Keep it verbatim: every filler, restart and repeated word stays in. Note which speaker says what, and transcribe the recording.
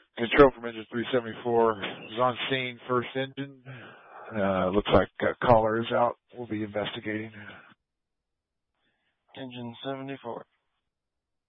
Speaker 1: Control from engine three seventy-four is on scene, first engine. Uh, looks like uh, caller is out. We'll be investigating.
Speaker 2: Engine seventy-four.